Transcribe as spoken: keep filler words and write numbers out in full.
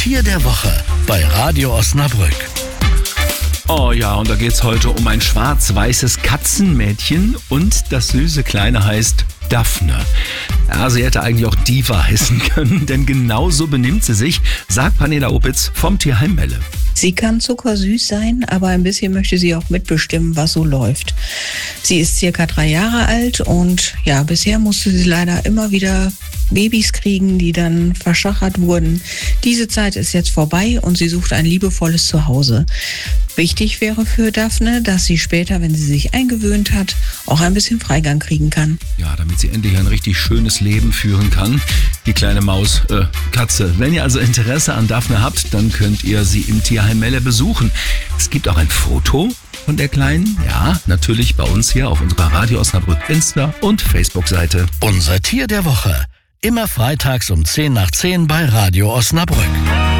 Tier der Woche bei Radio Osnabrück. Oh ja, und da geht's heute um ein schwarz-weißes Katzenmädchen und das süße Kleine heißt Daphne. Ja, sie hätte eigentlich auch Diva heißen können, denn genauso benimmt sie sich, sagt Pernilla Opitz vom Tierheim Melle. Sie kann zuckersüß sein, aber ein bisschen möchte sie auch mitbestimmen, was so läuft. Sie ist circa drei Jahre alt und ja, bisher musste sie leider immer wieder Babys kriegen, die dann verschachert wurden. Diese Zeit ist jetzt vorbei und sie sucht ein liebevolles Zuhause. Wichtig wäre für Daphne, dass sie später, wenn sie sich eingewöhnt hat, auch ein bisschen Freigang kriegen kann. Ja, damit sie endlich ein richtig schönes Leben führen kann, die kleine Maus, äh, Katze. Wenn ihr also Interesse an Daphne habt, dann könnt ihr sie im Tierheim Melle besuchen. Es gibt auch ein Foto von der Kleinen, ja, natürlich bei uns hier auf unserer Radio Osnabrück Insta- und Facebook-Seite. Unser Tier der Woche. Immer freitags um zehn nach zehn bei Radio Osnabrück.